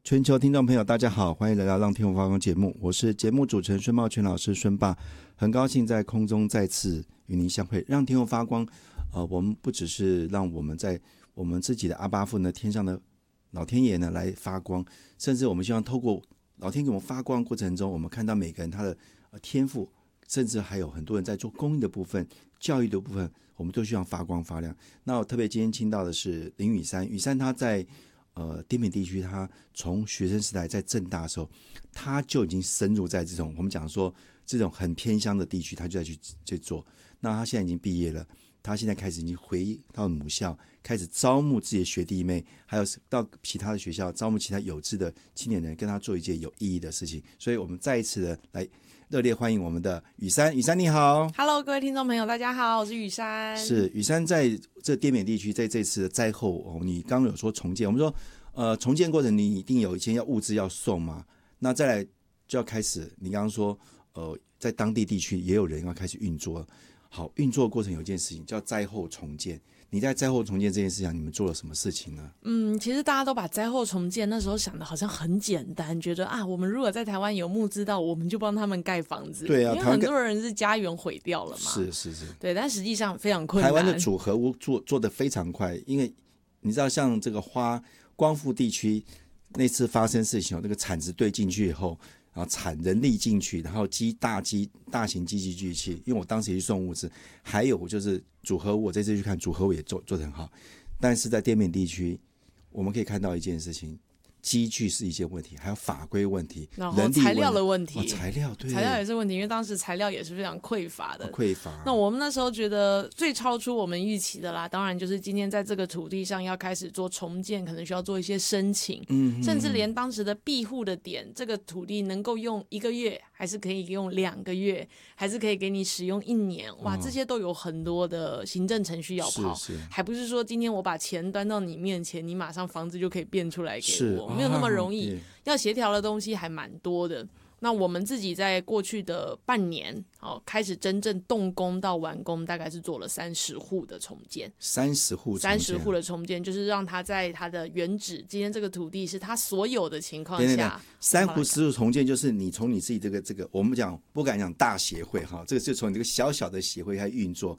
全球听众朋友大家好，欢迎来到让天空发光节目，我是节目主持人孙茂全老师孙爸，很高兴在空中再次与您相会。让天空发光我们不只是让我们在我们自己的阿爸父呢天上的老天爷呢来发光，甚至我们希望透过老天给我们发光的过程中，我们看到每个人他的天赋，甚至还有很多人在做公益的部分、教育的部分，我们都希望发光发亮。那我特别今天听到的是林雨珊，雨珊她在滇缅地区，他从学生时代在政大的时候，他就已经深入在这种我们讲说这种很偏乡的地区，他就在去做。那他现在已经毕业了，他现在开始已经回到母校，开始招募自己的学弟妹，还有到其他的学校招募其他有志的青年人，跟他做一件有意义的事情。所以我们再一次的来热烈欢迎我们的雨珊。雨珊你好。 Hello， 各位听众朋友大家好，我是雨珊。 是雨珊在这滇缅地区，在这次的灾后你刚刚有说重建，我们说重建过程你一定有一些要物资要送嘛，那再来就要开始，你刚刚说在当地地区也有人要开始运作。好，运作的过程有一件事情叫灾后重建，你在灾后重建这件事情你们做了什么事情呢？ 其实大家都把灾后重建那时候想的好像很简单，觉得我们如果在台湾有募资到，我们就帮他们盖房子。 对啊， 因为很多人是家园毁掉了嘛。 是。 对，但实际上非常困难。 台湾的组合屋做得非常快，因为你知道像这个光复地区那次发生事情，那个铲子堆进去以后，然后铲人力进去，然后大型机器聚器，因为我当时也去送物资，还有就是组合屋，我这次去看组合屋也做得很好，但是在滇缅地区我们可以看到一件事情，机具是一件问题，还有法规问题， 然后材料的问题。 材料也是问题，因为当时材料也是非常匮乏的。 那我们那时候觉得最超出我们预期的啦，当然就是今天在这个土地上要开始做重建，可能需要做一些申请，甚至连当时的庇护的点，这个土地能够用1个月，还是可以用2个月，还是可以给你使用1年，哇，这些都有很多的行政程序要跑，还不是说今天我把钱端到你面前，你马上房子就可以变出来给我，没有那么容易，要协调的东西还蛮多的。那我们自己在过去的半年，开始真正动工到完工，大概是做了30户的重建。 30户的重建，就是让它在它的原址，今天这个土地是它所有的情况下 ，3户10户重建，就是你从你自己这个，我们讲不敢讲大协会哈，这个就从你这个小小的协会开始运作，